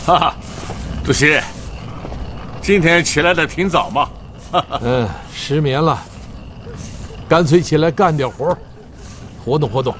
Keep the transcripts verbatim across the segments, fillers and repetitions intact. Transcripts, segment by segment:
哈哈，主席，今天起来的挺早嘛。 嗯，失眠了，干脆起来干点活，活动活动。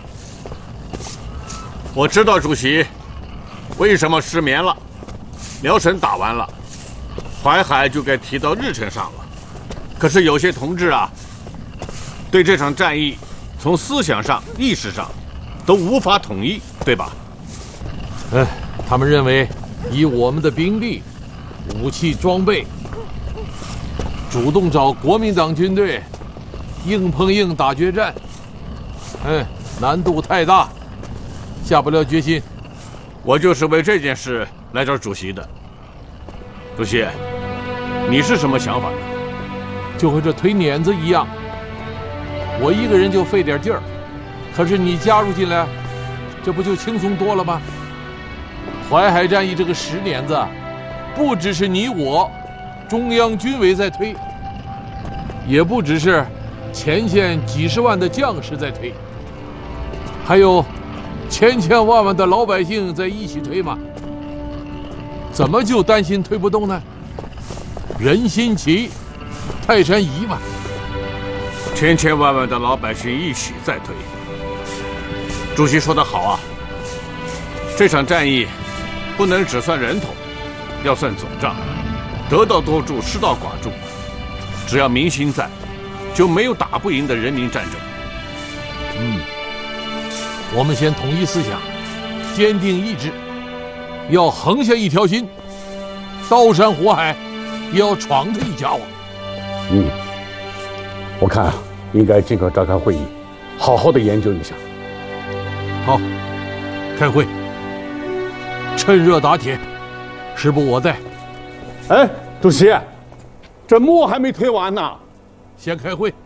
我知道主席为什么失眠了。辽沈打完了，淮海就该提到日程上了。可是有些同志啊，对这场战役从思想上、意识上都无法统一，对吧？ 哎，他们认为以我们的兵力、武器装备，主动找国民党军队硬碰硬打决战，嗯，难度太大，下不了决心。 我就是为这件事来找主席的。主席，你是什么想法呢？ 就和这推碾子一样，我一个人就费点劲儿，可是你加入进来，这不就轻松多了吗？淮海战役这个石碾子，不只是你我中央军委在推，也不只是前线几十万的将士在推，还有千千万万的老百姓在一起推嘛。怎么就担心推不动呢？人心齐，泰山移嘛。 千千万万的老百姓一起在推。主席说得好啊，这场战役不能只算人头，要算总账，得道多助，失道寡助。只要民心在，就没有打不赢的人民战争。 嗯，我们先统一思想，坚定意志，要横下一条心，刀山火海也要闯他一家伙。 嗯，我看啊，应该尽快召开会议，好好的研究一下。 好，开会，趁热打铁，时不我待。 哎，主席，这墨还没推完呢， 先开会。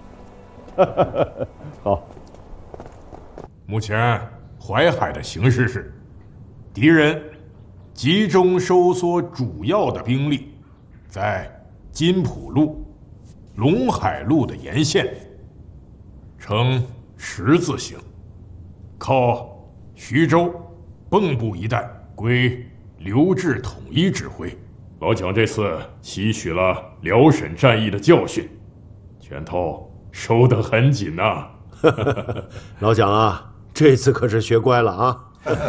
好。 目前淮海的形势是，敌人集中收缩主要的兵力，在金浦路、陇海路的沿线，呈十字形，靠徐州、蚌埠一带归刘志统一指挥。老蒋这次吸取了辽沈战役的教训，拳头收得很紧呐、啊。 老蒋啊，这次可是学乖了啊！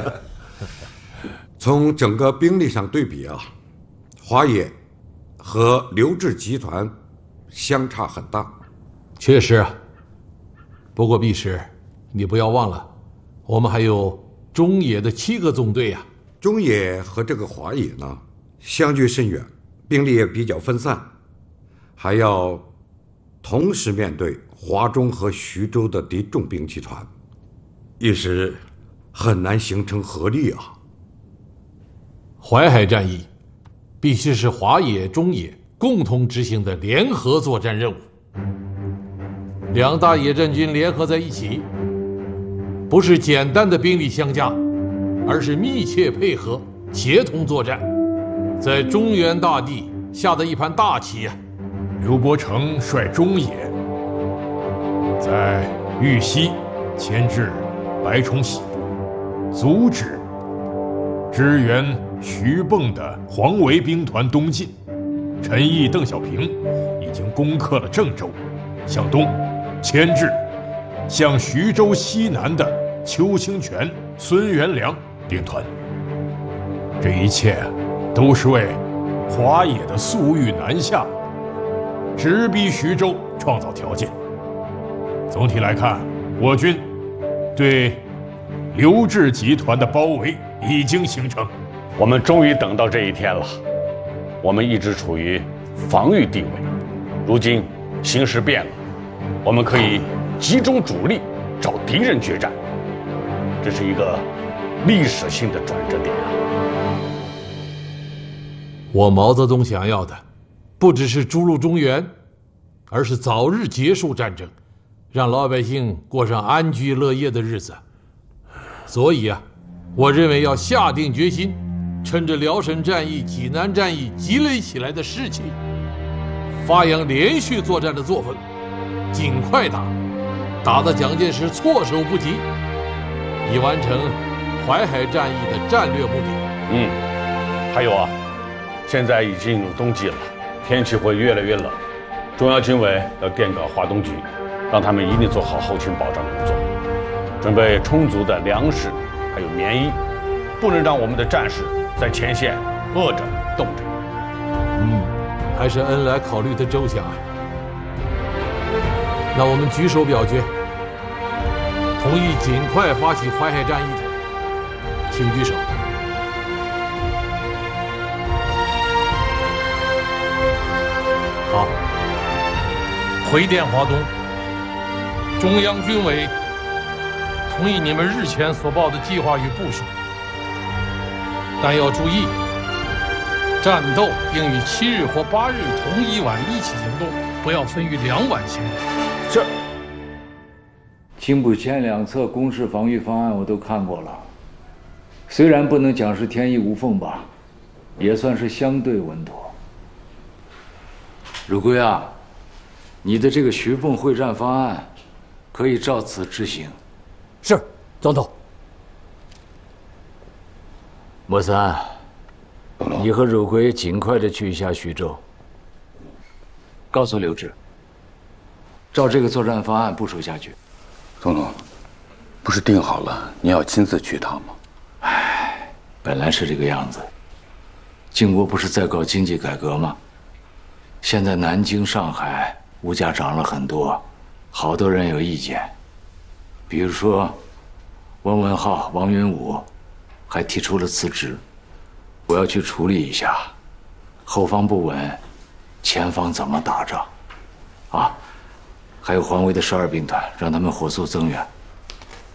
从整个兵力上对比啊，华野和刘志集团相差很大。 确实啊，不过毕师，你不要忘了，我们还有中野的七个纵队呀、啊。 中野和这个华野呢，相距甚远，兵力也比较分散，还要同时面对华中和徐州的敌重兵集团，一时很难形成合力啊。 淮海战役必须是华野、中野共同执行的联合作战任务。两大野战军联合在一起，不是简单的兵力相加，而是密切配合、协同作战，在中原大地下的一盘大棋啊！ 刘伯承率中野在豫西牵制白崇禧部，阻止支援徐蚌的黄维兵团东进。陈毅、邓小平已经攻克了郑州，向东牵制向徐州西南的邱清泉、孙元良兵团。这一切都是为华野的粟裕南下，直逼徐州创造条件。总体来看，我军对刘志集团的包围已经形成。 我们终于等到这一天了。我们一直处于防御地位，如今形势变了，我们可以集中主力找敌人决战，这是一个历史性的转折点啊！ 我毛泽东想要的，不只是逐鹿中原，而是早日结束战争，让老百姓过上安居乐业的日子。所以啊，我认为要下定决心，趁着辽沈战役、济南战役积累起来的士气，发扬连续作战的作风，尽快打，打得蒋介石措手不及，以完成淮海战役的战略目的。 嗯， 还有啊，现在已经进入冬季了，天气会越来越冷。中央军委要电告华东局，让他们一定做好后勤保障工作，准备充足的粮食，还有棉衣，不能让我们的战士在前线饿着冻着。 嗯，还是恩来考虑的周详啊。那我们举手表决，同意尽快发起淮海战役的，请举手。好， 回电华东，中央军委同意你们日前所报的计划与部署，但要注意，战斗应于七日或八日同一晚一起行动，不要分于两晚行动。 是。青浦前两侧工事防御方案我都看过了，虽然不能讲是天衣无缝吧，也算是相对稳妥。汝归啊，你的这个徐蚌会战方案可以照此执行。 是，总统。 莫三，你和汝归尽快的去一下徐州，告诉刘志，照这个作战方案部署下去。 总统，不是定好了你要亲自去一趟吗？ 唉，本来是这个样子。靖国不是在搞经济改革吗？现在南京、上海物价涨了很多，好多人有意见。比如说，汪文浩、王云武还提出了辞职，我要去处理一下。后方不稳，前方怎么打仗？啊，还有环卫的十二兵团，让他们火速增援。